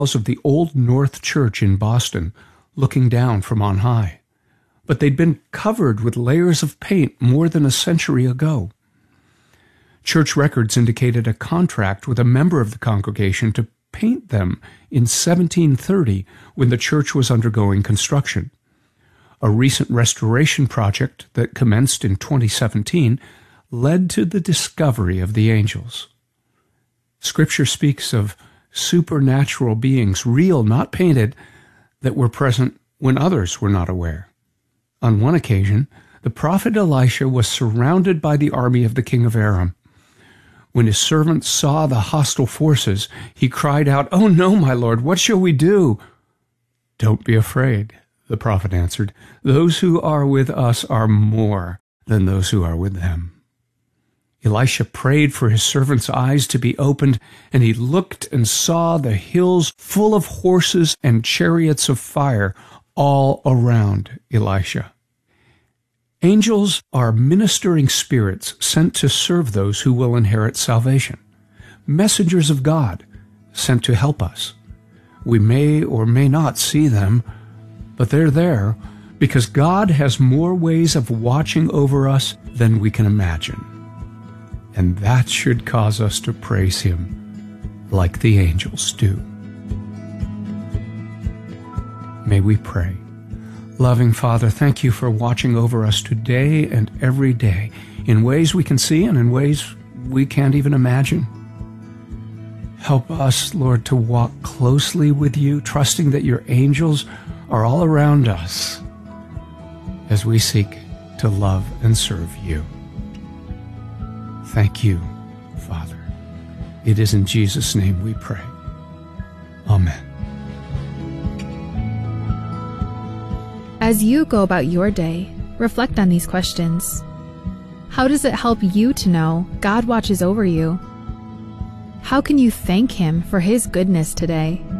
of the Old North Church in Boston, looking down from on high. But they'd been covered with layers of paint more than a century ago. Church records indicated a contract with a member of the congregation to paint them in 1730 when the church was undergoing construction. A recent restoration project that commenced in 2017 led to the discovery of the angels. Scripture speaks of supernatural beings, real, not painted, that were present when others were not aware. On one occasion, the prophet Elisha was surrounded by the army of the king of Aram. When his servant saw the hostile forces, he cried out, "Oh no, my lord, what shall we do?" "Don't be afraid," the prophet answered. "Those who are with us are more than those who are with them." Elisha prayed for his servant's eyes to be opened, and he looked and saw the hills full of horses and chariots of fire all around Elisha. Angels are ministering spirits sent to serve those who will inherit salvation. Messengers of God sent to help us. We may or may not see them, but they're there because God has more ways of watching over us than we can imagine. And that should cause us to praise Him like the angels do. May we pray. Loving Father, thank you for watching over us today and every day in ways we can see and in ways we can't even imagine. Help us, Lord, to walk closely with you, trusting that your angels are all around us as we seek to love and serve you. Thank you, Father. It is in Jesus' name we pray. Amen. As you go about your day, reflect on these questions. How does it help you to know God watches over you? How can you thank Him for His goodness today?